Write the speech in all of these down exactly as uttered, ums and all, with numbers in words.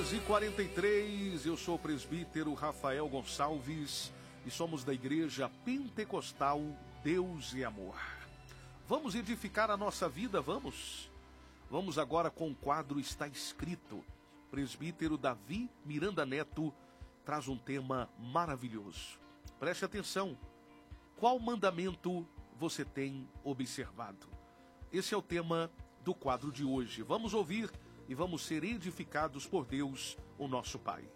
horas e quarenta e três, eu sou o presbítero Rafael Gonçalves e somos da Igreja Pentecostal Deus e Amor. Vamos edificar a nossa vida, vamos? Vamos agora com o quadro Está Escrito. Presbítero Davi Miranda Neto traz um tema maravilhoso. Preste atenção. Qual mandamento você tem observado? Esse é o tema do quadro de hoje. Vamos ouvir e vamos ser edificados por Deus, o nosso Pai.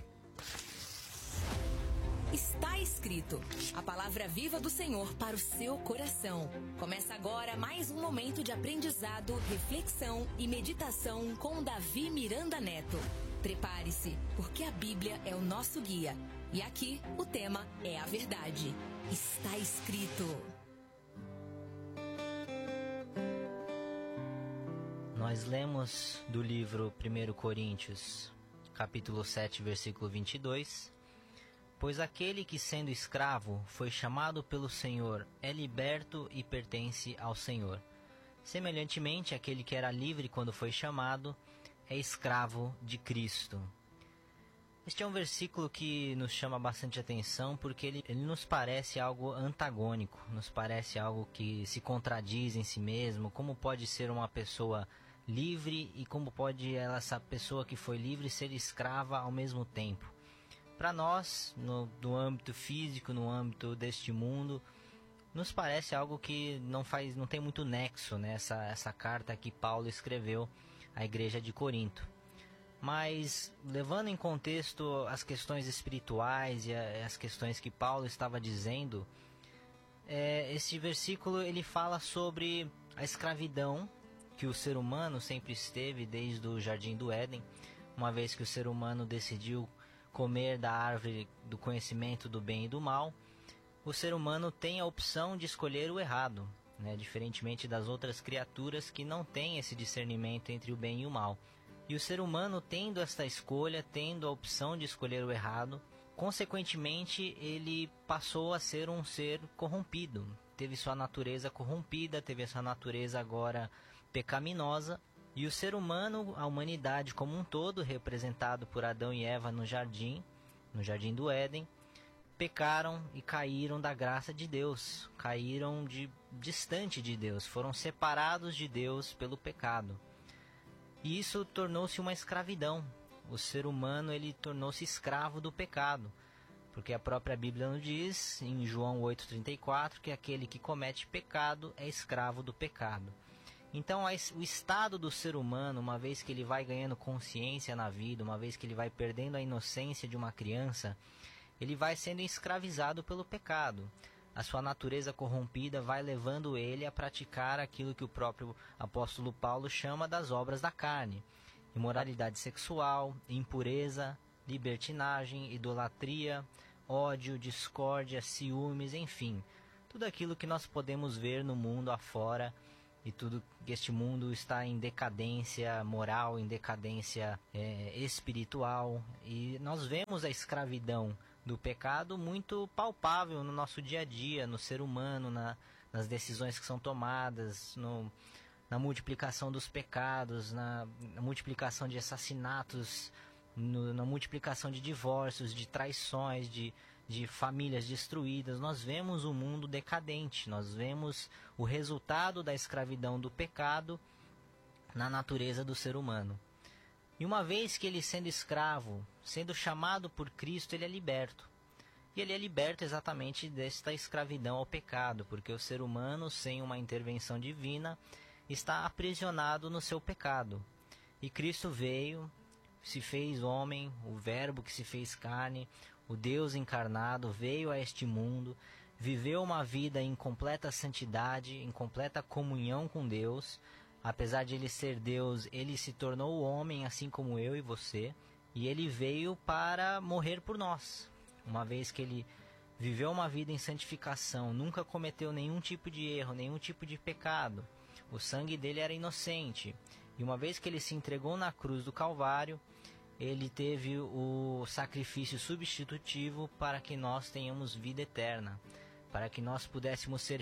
Está escrito, a palavra viva do Senhor para o seu coração. Começa agora mais um momento de aprendizado, reflexão e meditação com Davi Miranda Neto. Prepare-se, porque a Bíblia é o nosso guia. E aqui o tema é a verdade. Está escrito. Nós lemos do livro primeiro Coríntios, capítulo sete, versículo vinte e dois. Pois aquele que, sendo escravo, foi chamado pelo Senhor, é liberto e pertence ao Senhor. Semelhantemente, aquele que era livre quando foi chamado, é escravo de Cristo. Este é um versículo que nos chama bastante atenção porque ele, ele nos parece algo antagônico, nos parece algo que se contradiz em si mesmo. Como pode ser uma pessoa livre e como pode ela, essa pessoa que foi livre ser escrava ao mesmo tempo? Para nós, no, no âmbito físico, no âmbito deste mundo, nos parece algo que não, faz, não tem muito nexo, né? essa, essa carta que Paulo escreveu à igreja de Corinto. Mas, levando em contexto as questões espirituais e a, as questões que Paulo estava dizendo, é, esse versículo ele fala sobre a escravidão que o ser humano sempre esteve desde o Jardim do Éden, uma vez que o ser humano decidiu comer da árvore do conhecimento do bem e do mal. O ser humano tem a opção de escolher o errado, né? Diferentemente das outras criaturas que não têm esse discernimento entre o bem e o mal. E o ser humano, tendo esta escolha, tendo a opção de escolher o errado, consequentemente ele passou a ser um ser corrompido. Teve sua natureza corrompida, teve essa natureza agora pecaminosa. E o ser humano, a humanidade como um todo, representado por Adão e Eva no jardim, no Jardim do Éden, pecaram e caíram da graça de Deus, caíram de, distante de Deus, foram separados de Deus pelo pecado. E isso tornou-se uma escravidão. O ser humano ele tornou-se escravo do pecado, porque a própria Bíblia nos diz, em João oito, trinta e quatro, que aquele que comete pecado é escravo do pecado. Então o estado do ser humano, uma vez que ele vai ganhando consciência na vida, uma vez que ele vai perdendo a inocência de uma criança, ele vai sendo escravizado pelo pecado. A sua natureza corrompida vai levando ele a praticar aquilo que o próprio apóstolo Paulo chama das obras da carne: imoralidade sexual, impureza, libertinagem, idolatria, ódio, discórdia, ciúmes, enfim, tudo aquilo que nós podemos ver no mundo afora. E tudo que este mundo está em decadência moral, em decadência é, espiritual. E nós vemos a escravidão do pecado muito palpável no nosso dia a dia, no ser humano, na, nas decisões que são tomadas, no, na multiplicação dos pecados, na, na multiplicação de assassinatos, no, na multiplicação de divórcios, de traições, de, de famílias destruídas. Nós vemos o mundo decadente, nós vemos o resultado da escravidão do pecado na natureza do ser humano. E uma vez que ele, sendo escravo, sendo chamado por Cristo, ele é liberto. E ele é liberto exatamente desta escravidão ao pecado, porque o ser humano, sem uma intervenção divina, está aprisionado no seu pecado. E Cristo veio, se fez homem, o Verbo que se fez carne, o Deus encarnado, veio a este mundo, viveu uma vida em completa santidade, em completa comunhão com Deus. Apesar de ele ser Deus, ele se tornou homem, assim como eu e você, e ele veio para morrer por nós. Uma vez que ele viveu uma vida em santificação, nunca cometeu nenhum tipo de erro, nenhum tipo de pecado, o sangue dele era inocente. E uma vez que ele se entregou na cruz do Calvário, ele teve o sacrifício substitutivo para que nós tenhamos vida eterna, para que nós pudéssemos ser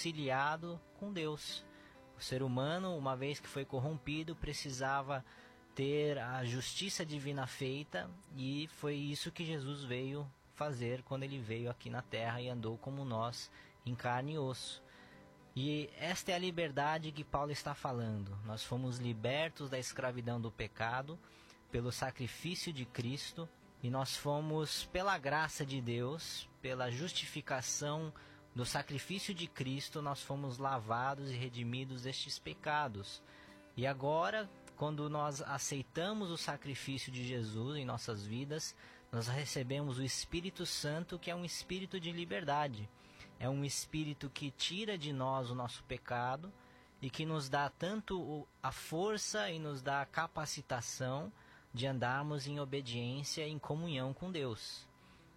reconciliados com Deus. O ser humano, uma vez que foi corrompido, precisava ter a justiça divina feita, e foi isso que Jesus veio fazer quando ele veio aqui na terra e andou como nós, em carne e osso. E esta é a liberdade que Paulo está falando. Nós fomos libertos da escravidão do pecado pelo sacrifício de Cristo, e nós fomos, pela graça de Deus, pela justificação do sacrifício de Cristo, nós fomos lavados e redimidos destes pecados. E agora, quando nós aceitamos o sacrifício de Jesus em nossas vidas, nós recebemos o Espírito Santo, que é um espírito de liberdade. É um espírito que tira de nós o nosso pecado e que nos dá tanto a força e nos dá a capacitação de andarmos em obediência e em comunhão com Deus.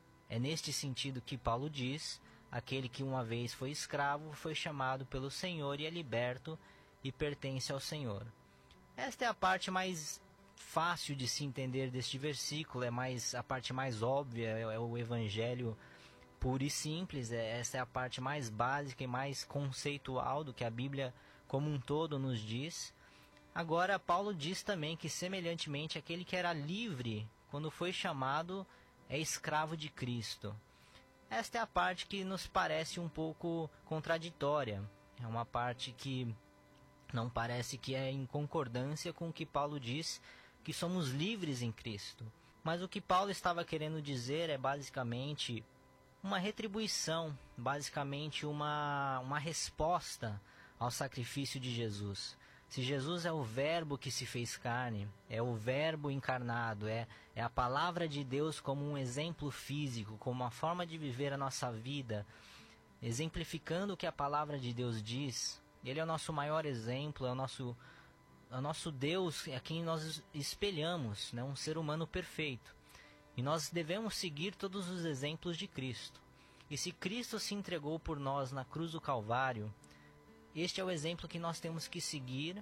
É neste sentido que Paulo diz: aquele que uma vez foi escravo foi chamado pelo Senhor e é liberto e pertence ao Senhor. Esta é a parte mais fácil de se entender deste versículo, é mais a parte mais óbvia, é o evangelho puro e simples. É, essa é a parte mais básica e mais conceitual do que a Bíblia como um todo nos diz. Agora, Paulo diz também que, semelhantemente, aquele que era livre quando foi chamado é escravo de Cristo. Esta é a parte que nos parece um pouco contraditória. É uma parte que não parece que é em concordância com o que Paulo diz, que somos livres em Cristo. Mas o que Paulo estava querendo dizer é basicamente uma retribuição, basicamente uma, uma resposta ao sacrifício de Jesus. Se Jesus é o verbo que se fez carne, é o verbo encarnado, é, é a palavra de Deus como um exemplo físico, como uma forma de viver a nossa vida, exemplificando o que a palavra de Deus diz, ele é o nosso maior exemplo, é o nosso, é o nosso Deus a quem nós espelhamos, né? Um ser humano perfeito. E nós devemos seguir todos os exemplos de Cristo. E se Cristo se entregou por nós na cruz do Calvário, este é o exemplo que nós temos que seguir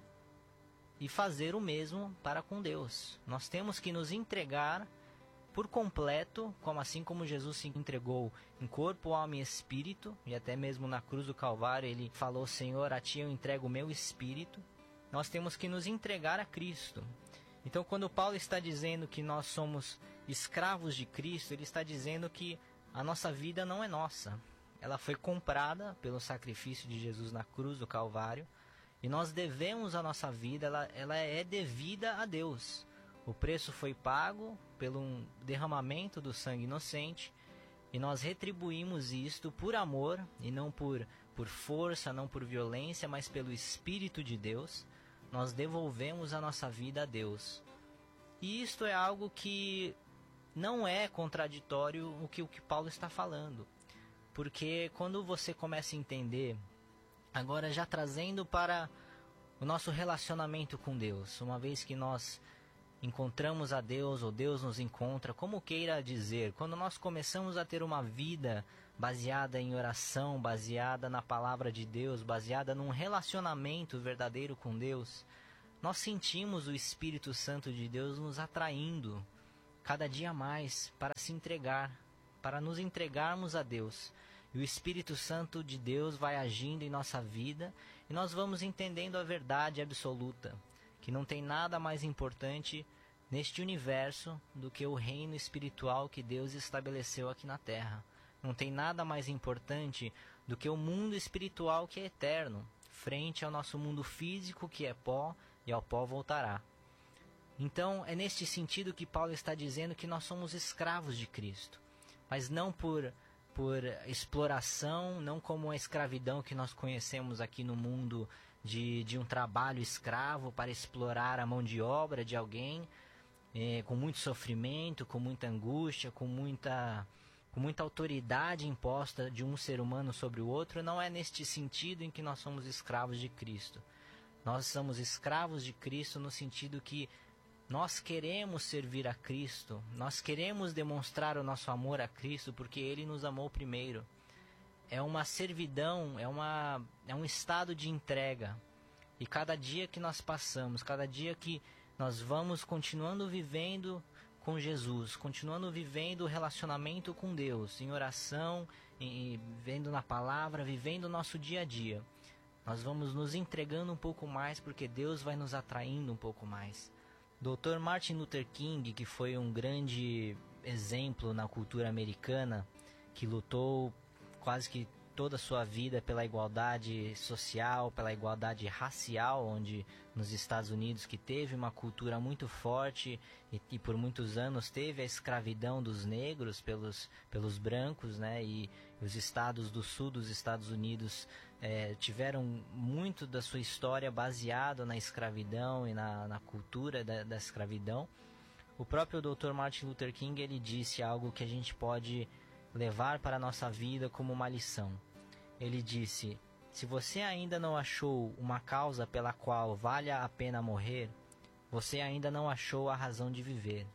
e fazer o mesmo para com Deus. Nós temos que nos entregar por completo, como assim como Jesus se entregou em corpo, alma e espírito, e até mesmo na cruz do Calvário ele falou: Senhor, a ti eu entrego o meu espírito. Nós temos que nos entregar a Cristo. Então, quando Paulo está dizendo que nós somos escravos de Cristo, ele está dizendo que a nossa vida não é nossa. Ela foi comprada pelo sacrifício de Jesus na cruz do Calvário, e nós devemos a nossa vida, ela, ela é devida a Deus. O preço foi pago pelo um derramamento do sangue inocente, e nós retribuímos isto por amor, e não por, por força, não por violência, mas pelo Espírito de Deus. Nós devolvemos a nossa vida a Deus. E isto é algo que não é contraditório o que o que Paulo está falando. Porque quando você começa a entender, agora já trazendo para o nosso relacionamento com Deus, uma vez que nós encontramos a Deus, ou Deus nos encontra, como queira dizer, quando nós começamos a ter uma vida baseada em oração, baseada na palavra de Deus, baseada num relacionamento verdadeiro com Deus, nós sentimos o Espírito Santo de Deus nos atraindo cada dia mais para se entregar, para nos entregarmos a Deus. E o Espírito Santo de Deus vai agindo em nossa vida, e nós vamos entendendo a verdade absoluta, que não tem nada mais importante neste universo do que o reino espiritual que Deus estabeleceu aqui na terra. Não tem nada mais importante do que o mundo espiritual que é eterno, frente ao nosso mundo físico que é pó, e ao pó voltará. Então é neste sentido que Paulo está dizendo que nós somos escravos de Cristo, mas não por, por exploração, não como a escravidão que nós conhecemos aqui no mundo, de, de um trabalho escravo para explorar a mão de obra de alguém, é, com muito sofrimento, com muita angústia, com muita, com muita autoridade imposta de um ser humano sobre o outro. Não é neste sentido em que nós somos escravos de Cristo. Nós somos escravos de Cristo no sentido que nós queremos servir a Cristo, nós queremos demonstrar o nosso amor a Cristo porque Ele nos amou primeiro. É uma servidão, é, uma, é um estado de entrega. E cada dia que nós passamos, cada dia que nós vamos continuando vivendo com Jesus, continuando vivendo o relacionamento com Deus, em oração, em, vivendo na palavra, vivendo o nosso dia a dia, nós vamos nos entregando um pouco mais porque Deus vai nos atraindo um pouco mais. doutor Martin Luther King, que foi um grande exemplo na cultura americana, que lutou quase que toda a sua vida pela igualdade social, pela igualdade racial, onde nos Estados Unidos, que teve uma cultura muito forte e, e por muitos anos teve a escravidão dos negros pelos, pelos brancos, né? E os estados do sul dos Estados Unidos é, tiveram muito da sua história baseado na escravidão e na, na cultura da, da escravidão. O próprio doutor Martin Luther King, ele disse algo que a gente pode levar para a nossa vida como uma lição. Ele disse: se você ainda não achou uma causa pela qual vale a pena morrer, você ainda não achou a razão de viver.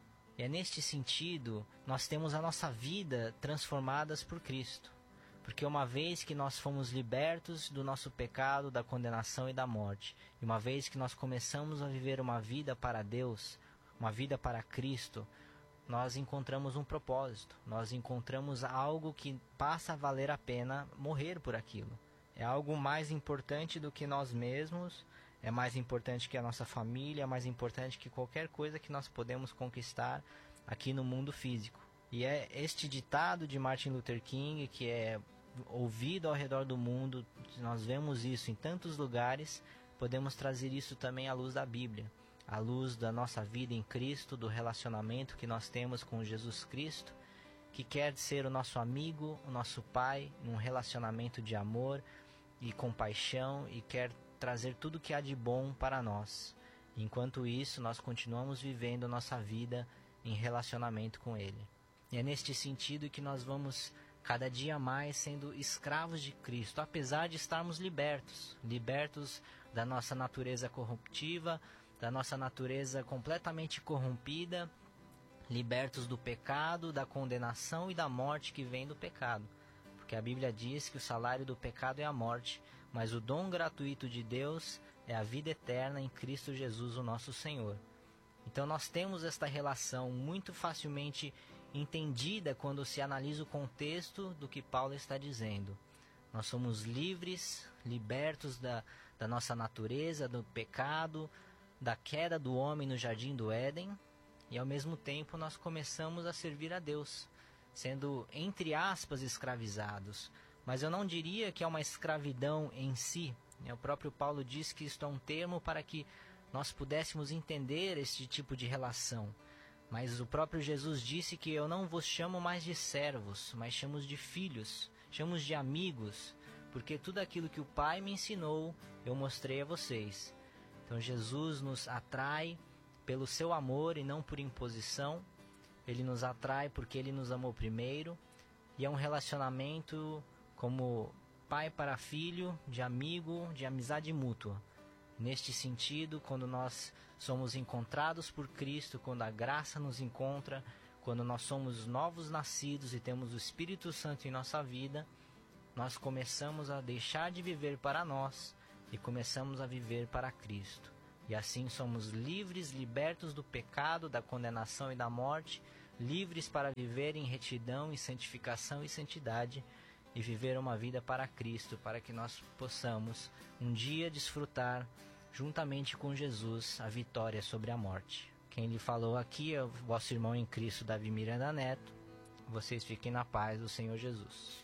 E é neste sentido, nós temos a nossa vida transformadas por Cristo. Porque uma vez que nós fomos libertos do nosso pecado, da condenação e da morte, e uma vez que nós começamos a viver uma vida para Deus, uma vida para Cristo, nós encontramos um propósito, nós encontramos algo que passa a valer a pena morrer por aquilo. É algo mais importante do que nós mesmos, é mais importante que a nossa família, é mais importante que qualquer coisa que nós podemos conquistar aqui no mundo físico. E é este ditado de Martin Luther King, que é ouvido ao redor do mundo, nós vemos isso em tantos lugares, podemos trazer isso também à luz da Bíblia. À luz da nossa vida em Cristo, do relacionamento que nós temos com Jesus Cristo, que quer ser o nosso amigo, o nosso Pai, num relacionamento de amor e compaixão, e quer trazer tudo o que há de bom para nós. Enquanto isso, nós continuamos vivendo a nossa vida em relacionamento com Ele. E é neste sentido que nós vamos cada dia mais sendo escravos de Cristo, apesar de estarmos libertos, libertos da nossa natureza corruptiva, da nossa natureza completamente corrompida, libertos do pecado, da condenação e da morte que vem do pecado. Porque a Bíblia diz que o salário do pecado é a morte, mas o dom gratuito de Deus é a vida eterna em Cristo Jesus, o nosso Senhor. Então nós temos esta relação muito facilmente entendida quando se analisa o contexto do que Paulo está dizendo. Nós somos livres, libertos da, da nossa natureza, do pecado, da queda do homem no jardim do Éden, e ao mesmo tempo nós começamos a servir a Deus, sendo, entre aspas, escravizados. Mas eu não diria que é uma escravidão em si. O próprio Paulo diz que isto é um termo para que nós pudéssemos entender este tipo de relação. Mas o próprio Jesus disse que eu não vos chamo mais de servos, mas chamo de filhos, chamo de amigos, porque tudo aquilo que o Pai me ensinou, eu mostrei a vocês. Então Jesus nos atrai pelo seu amor e não por imposição. Ele nos atrai porque Ele nos amou primeiro. E é um relacionamento como pai para filho, de amigo, de amizade mútua. Neste sentido, quando nós somos encontrados por Cristo, quando a graça nos encontra, quando nós somos novos nascidos e temos o Espírito Santo em nossa vida, nós começamos a deixar de viver para nós e começamos a viver para Cristo. E assim somos livres, libertos do pecado, da condenação e da morte, livres para viver em retidão, em santificação e santidade, e viver uma vida para Cristo, para que nós possamos um dia desfrutar, juntamente com Jesus, a vitória sobre a morte. Quem lhe falou aqui é o vosso irmão em Cristo, Davi Miranda Neto. Vocês fiquem na paz do Senhor Jesus.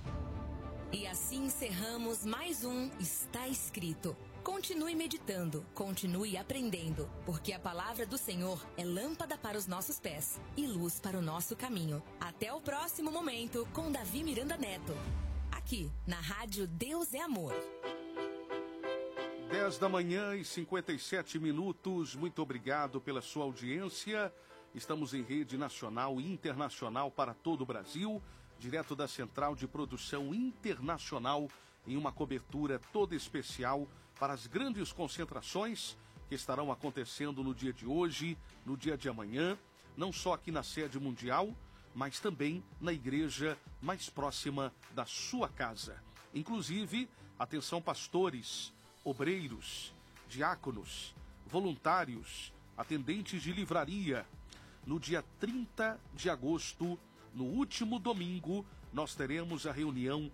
E assim encerramos mais um Está Escrito. Continue meditando, continue aprendendo, porque a palavra do Senhor é lâmpada para os nossos pés e luz para o nosso caminho. Até o próximo momento com Davi Miranda Neto, aqui na Rádio Deus é Amor. dez da manhã e cinquenta e sete minutos. Muito obrigado pela sua audiência. Estamos em rede nacional e internacional para todo o Brasil, direto da Central de Produção Internacional, em uma cobertura toda especial para as grandes concentrações que estarão acontecendo no dia de hoje, no dia de amanhã, não só aqui na sede mundial, mas também na igreja mais próxima da sua casa. Inclusive, atenção pastores, obreiros, diáconos, voluntários, atendentes de livraria. No dia trinta de agosto, no último domingo, nós teremos a reunião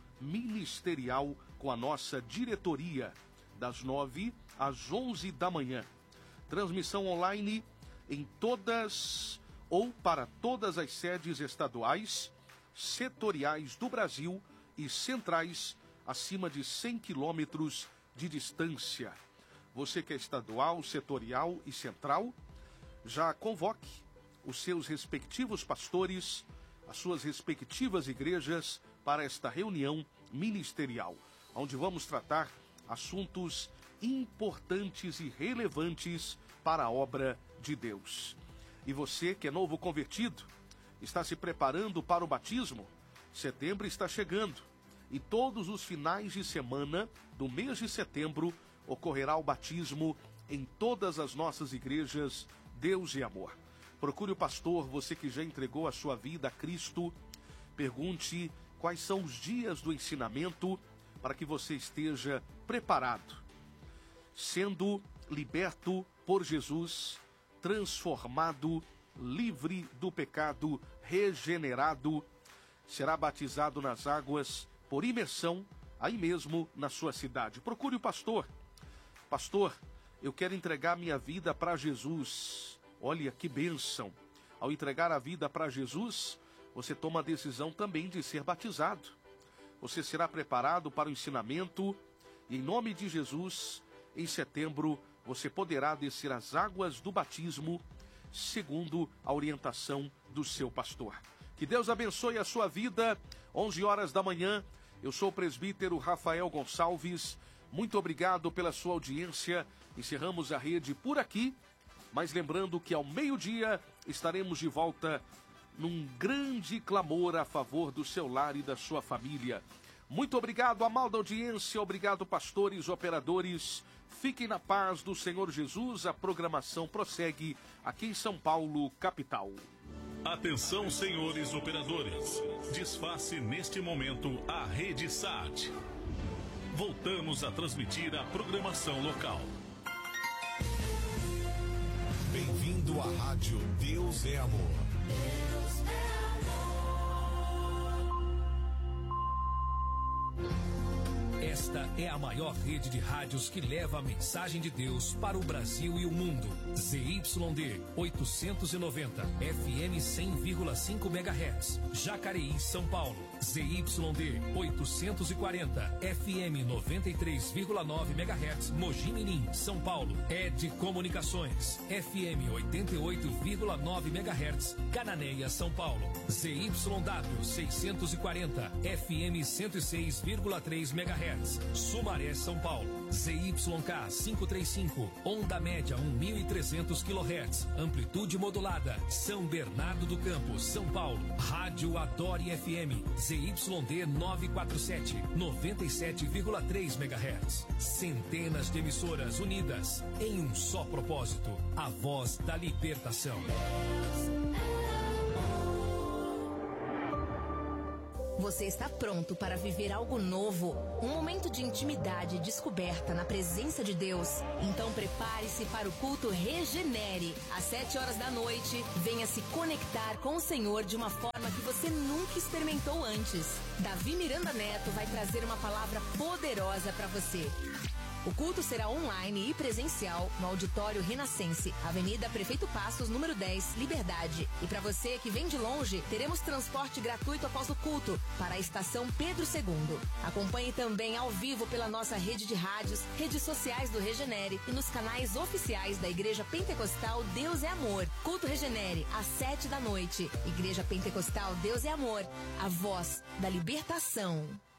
ministerial com a nossa diretoria, das nove às onze da manhã. Transmissão online em todas ou para todas as sedes estaduais, setoriais do Brasil e centrais acima de cem quilômetros de distância. Você que é estadual, setorial e central, já convoque os seus respectivos pastores, as suas respectivas igrejas para esta reunião ministerial, onde vamos tratar assuntos importantes e relevantes para a obra de Deus. E você que é novo convertido, está se preparando para o batismo? Setembro está chegando e todos os finais de semana do mês de setembro ocorrerá o batismo em todas as nossas igrejas Deus e Amor. Procure o pastor, você que já entregou a sua vida a Cristo, pergunte quais são os dias do ensinamento para que você esteja preparado, sendo liberto por Jesus, transformado, livre do pecado, regenerado, será batizado nas águas por imersão, aí mesmo na sua cidade. Procure o pastor. Pastor, eu quero entregar minha vida para Jesus. Olha que bênção. Ao entregar a vida para Jesus, você toma a decisão também de ser batizado. Você será preparado para o ensinamento e, em nome de Jesus, em setembro, você poderá descer as águas do batismo, segundo a orientação do seu pastor. Que Deus abençoe a sua vida. onze horas da manhã, eu sou o presbítero Rafael Gonçalves. Muito obrigado pela sua audiência. Encerramos a rede por aqui, mas lembrando que ao meio-dia estaremos de volta num grande clamor a favor do seu lar e da sua família. Muito obrigado, amada audiência. Obrigado, pastores, operadores. Fiquem na paz do Senhor Jesus. A programação prossegue aqui em São Paulo, capital. Atenção, senhores operadores. Desface neste momento a Rede Sat. Voltamos a transmitir a programação local. Bem-vindo à Rádio Deus é Amor. Deus é amor. Esta é a maior rede de rádios que leva a mensagem de Deus para o Brasil e o mundo. Z Y D oitocentos e noventa, F M cem vírgula cinco megahertz, Jacareí, São Paulo. Z Y D oitocentos e quarenta, F M noventa e três vírgula nove megahertz, Mogi Mirim, São Paulo. E D Comunicações, F M oitenta e oito vírgula nove megahertz, Cananéia, São Paulo. Z Y W seiscentos e quarenta, F M cento e seis vírgula três megahertz, Sumaré, São Paulo. Z Y K quinhentos e trinta e cinco, onda média mil e trezentos quilohertz, amplitude modulada, São Bernardo do Campo, São Paulo. Rádio Adore F M, Z Y D novecentos e quarenta e sete, noventa e sete vírgula três megahertz. Centenas de emissoras unidas em um só propósito, a voz da libertação. Você está pronto para viver algo novo? Um momento de intimidade e descoberta na presença de Deus? Então prepare-se para o culto Regenere. Às sete horas da noite, venha se conectar com o Senhor de uma forma que você nunca experimentou antes. Davi Miranda Neto vai trazer uma palavra poderosa para você. O culto será online e presencial no Auditório Renascense, Avenida Prefeito Passos, número dez, Liberdade. E para você que vem de longe, teremos transporte gratuito após o culto para a estação Pedro segundo. Acompanhe também ao vivo pela nossa rede de rádios, redes sociais do Regenere e nos canais oficiais da Igreja Pentecostal Deus é Amor. Culto Regenere, às sete da noite. Igreja Pentecostal Deus é Amor, a voz da libertação.